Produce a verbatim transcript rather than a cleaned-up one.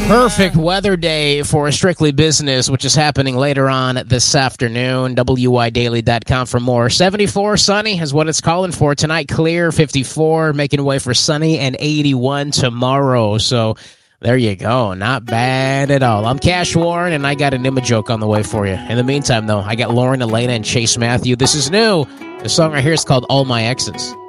Perfect weather day for Strictly Business, which is happening later on this afternoon. W I Daily dot com for more. seventy-four sunny is what it's calling for tonight. Clear, fifty-four, making way for sunny, and eighty-one tomorrow. So there you go. Not bad at all. I'm Cash Warren, and I got an image joke on the way for you. In the meantime, though, I got Lauren, Elena, and Chase Matthew. This is new. The song right here is called All My Exes.